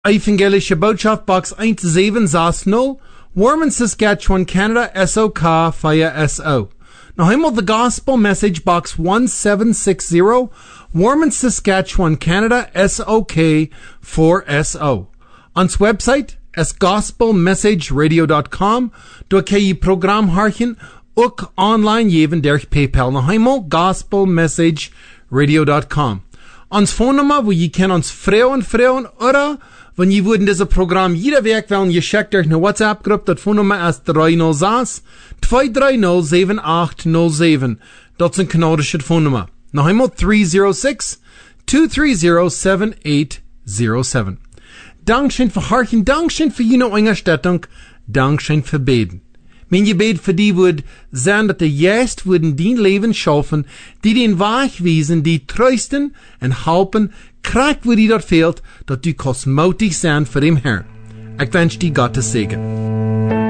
Evangelische Botschaft Box 1760, Warman, Saskatchewan, Canada, SOK, Fire SO. Now, einmal the Gospel Message Box 1760, Warman, Saskatchewan, Canada, SOK, 4SO. Ons website is gospelmessageradio.com. Daar kan je program harken, ook online jeven durch PayPal. Nog eenmaal, gospelmessageradio.com. Ons phonenummer, wo je kan ons vragen, oder, wenn je würden dieses Programm jeder Weg wollen, je schickt durch eine WhatsApp-Gruppe, das Phonenummer ist 306-230-7807. Das ist ein kanadisches Phonenummer. Noch einmal 306-230-7807. Dankeschön für Harchen, Dankeschön für jene Unterstützung, Dankeschön für Beten. Mein Gebet für die wird sein, dass die Geist würden dein Leben schaffen, die den Weg wiesen, die trösten und helfen, Kraft, wo die dort fehlt, dass du kosmotisch sein für den Herrn. Ich wünsche dir Gottes Segen.